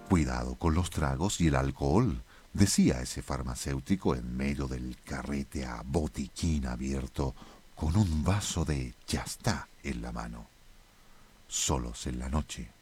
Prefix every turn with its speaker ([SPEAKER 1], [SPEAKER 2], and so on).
[SPEAKER 1] Cuidado con los tragos y el alcohol, decía ese farmacéutico en medio del carrete a botiquín abierto, con un vaso de Yastá en la mano. Solos en la noche,